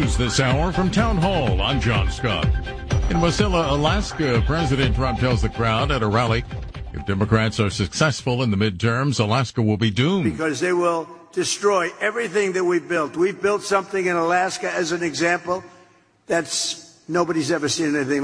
news this hour from Town Hall. I'm John Scott. In Wasilla, Alaska, President Trump tells the crowd at a rally, if Democrats are successful in the midterms, Alaska will be doomed. Because they will destroy everything that we've built. We've built something in Alaska, as an example, that's nobody's ever seen anything like.